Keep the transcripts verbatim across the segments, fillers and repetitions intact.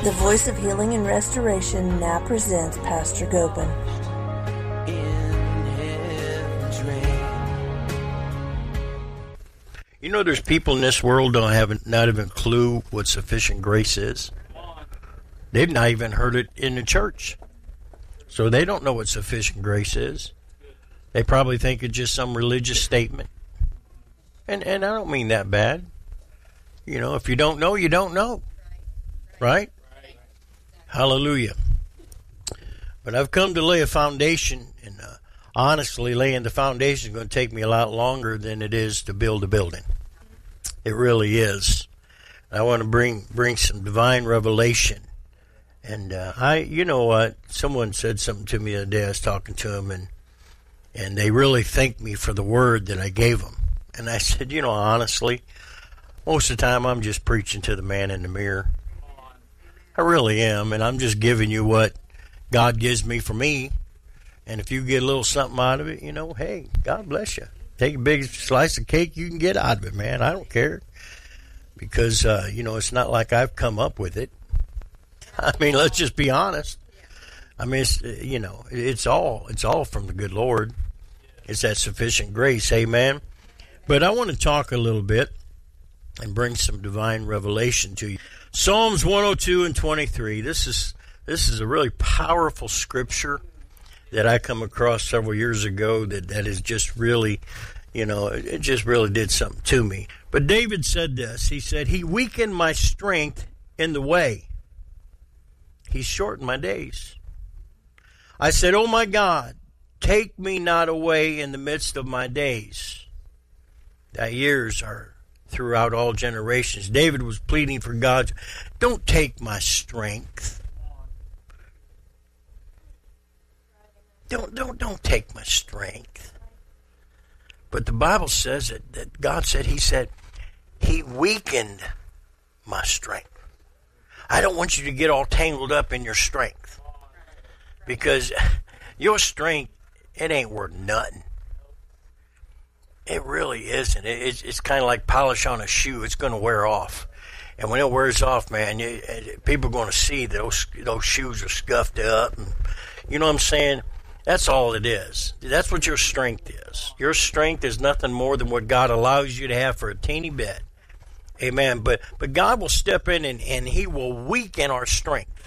The Voice of Healing and Restoration now presents Pastor Gopin. You know, there's people in this world don't have not even a clue what sufficient grace is. They've not even heard it in the church. So they don't know what sufficient grace is. They probably think it's just some religious statement. And and I don't mean that bad. You know, if you don't know, you don't know. Right? Hallelujah. But I've come to lay a foundation, and uh, honestly, laying the foundation is going to take me a lot longer than it is to build a building. It really is. I want to bring bring some divine revelation. And uh, I, you know what? Someone said something to me the other day. I was talking to them, and and they really thanked me for the word that I gave them. And I said, you know, honestly, most of the time I'm just preaching to the man in the mirror. I really am, and I'm just giving you what God gives me for me. And if you get a little something out of it, you know, hey, God bless you. Take a big slice of cake you can get out of it, man. I don't care. Because, uh, you know, it's not like I've come up with it. I mean, let's just be honest. I mean, it's, you know, it's all, it's all from the good Lord. It's that sufficient grace, amen. But I want to talk a little bit and bring some divine revelation to you. Psalms one oh two and twenty-three. This is this is a really powerful scripture that I come across several years ago that, that is just really, you know, it just really did something to me. But David said this. He said, He weakened my strength in the way. He shortened my days. I said, oh my God, take me not away in the midst of my days. Thy years are throughout all generations. David was pleading for God, don't take my strength. Don't don't don't take my strength. But the Bible says that, that God said, He said, He weakened my strength. I don't want you to get all tangled up in your strength. Because your strength, it ain't worth nothing. It really isn't. It's, it's kind of like polish on a shoe. It's going to wear off. And when it wears off, man, you, people are going to see that those, those shoes are scuffed up. And, you know what I'm saying? That's all it is. That's what your strength is. Your strength is nothing more than what God allows you to have for a teeny bit. Amen. But but God will step in and, and He will weaken our strength.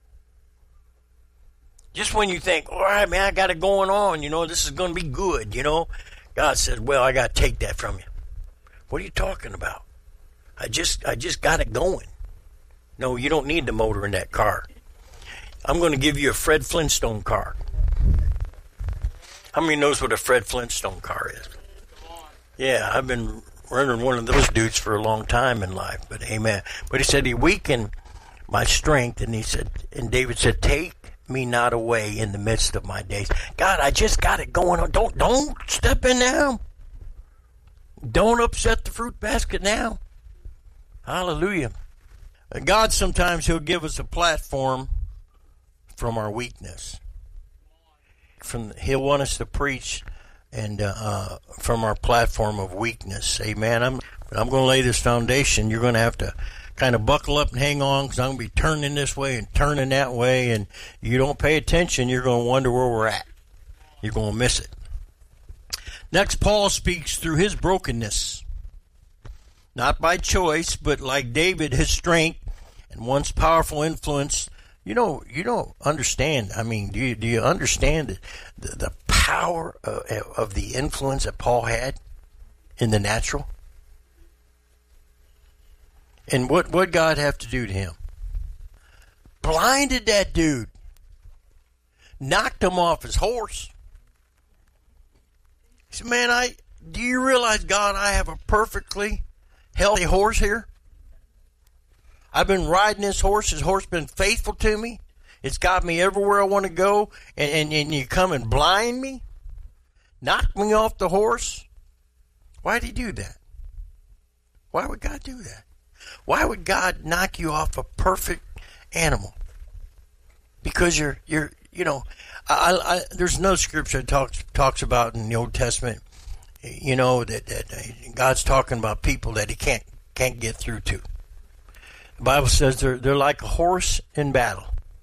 Just when you think, all right, man, I got it going on. You know, this is going to be good, you know. God says, well, I got to take that from you. What are you talking about? I just I just got it going. No, you don't need the motor in that car. I'm going to give you a Fred Flintstone car. How many knows what a Fred Flintstone car is? Yeah, I've been running one of those dudes for a long time in life, but amen. But He said He weakened my strength, and He said, and David said, take me not away in the midst of my days. God, I just got it going on. Don't don't step in now. Don't upset the fruit basket now. Hallelujah. God, sometimes He'll give us a platform from our weakness. From He'll want us to preach and uh, uh, from our platform of weakness. Amen. I'm I'm going to lay this foundation. You're going to have to kind of buckle up and hang on, because I'm going to be turning this way and turning that way, and you don't pay attention, you're going to wonder where we're at. You're going to miss it. Next, Paul speaks through his brokenness. Not by choice, but like David, his strength and once powerful influence. You know, you don't understand. I mean, do you, do you understand the, the, the power of, of the influence that Paul had in the natural? And what what God have to do to him? Blinded that dude. Knocked him off his horse. He said, man, I do you realize, God, I have a perfectly healthy horse here? I've been riding this horse. This horse been faithful to me. It's got me everywhere I want to go. And, and, and you come and blind me? Knock me off the horse? Why'd He do that? Why would God do that? Why would God knock you off a perfect animal? Because you're, you're, you know, I, I, there's another scripture that talks talks about in the Old Testament, you know, that, that God's talking about people that He can't can't get through to. The Bible says they're, they're like a horse in battle.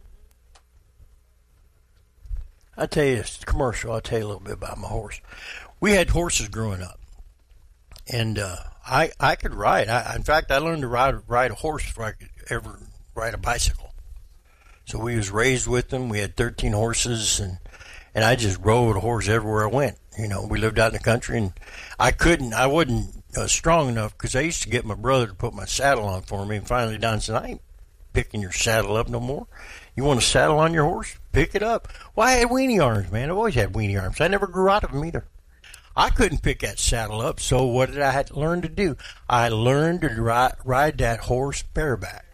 I'll tell you this commercial. I'll tell you a little bit about my horse. We had horses growing up. And uh, I I could ride. I, in fact, I learned to ride ride a horse before I could ever ride a bicycle. So we was raised with them. We had thirteen horses, and and I just rode a horse everywhere I went. You know, we lived out in the country, and I couldn't, I wasn't uh, strong enough because I used to get my brother to put my saddle on for me. And finally, Don said, "I ain't picking your saddle up no more. You want a saddle on your horse? Pick it up." Well, I had weenie arms, man. I've always had weenie arms. I never grew out of them either. I couldn't pick that saddle up, so what did I have to learn to do? I learned to ride, ride that horse bareback.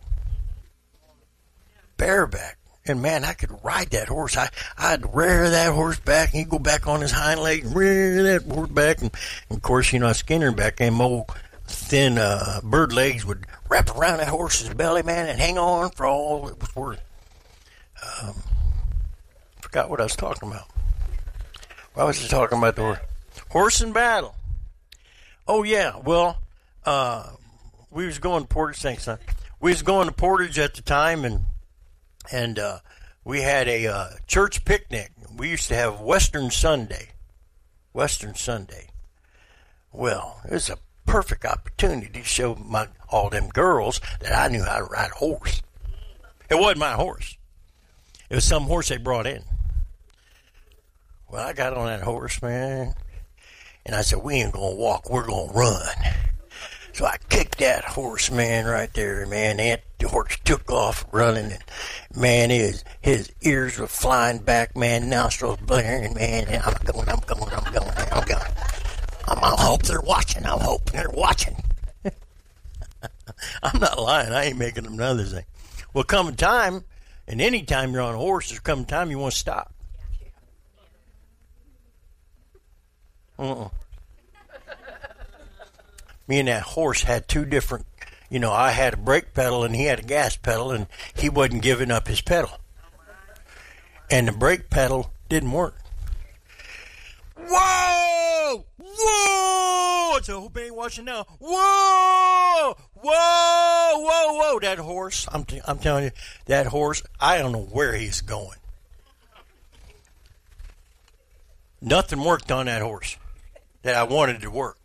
Bareback. And, man, I could ride that horse. I, I'd rear that horse back, and he'd go back on his hind leg and rear that horse back. And, and of course, you know, Skinner back then, old thin uh, bird legs would wrap around that horse's belly, man, and hang on for all it was worth. Um, forgot what I was talking about. Why was I talking about the horse? Horse in battle. Oh, yeah. Well, uh, we was going to Portage. Thanks, son. We was going to Portage at the time, and and uh, we had a uh, church picnic. We used to have Western Sunday. Western Sunday. Well, it was a perfect opportunity to show my all them girls that I knew how to ride a horse. It wasn't my horse. It was some horse they brought in. Well, I got on that horse, man. And I said, we ain't going to walk, we're going to run. So I kicked that horse, man, right there, man. That horse took off running. And, man, his, his ears were flying back, man, nostrils blaring, man. And I'm going, I'm going, I'm going, I'm going. I'm, I hope they're watching. I'm hoping they're watching. I'm not lying. I ain't making them another thing. Well, come time, and any time you're on a horse, there's come time you want to stop. Uh-uh. Me and that horse had two different, you know, I had a brake pedal and he had a gas pedal, and he wasn't giving up his pedal. And the brake pedal didn't work. Whoa! Whoa! So I hope they ain't watching now. Whoa! Whoa! Whoa! Whoa! That horse, I'm, t- I'm telling you, that horse, I don't know where he's going. Nothing worked on that horse that I wanted to work.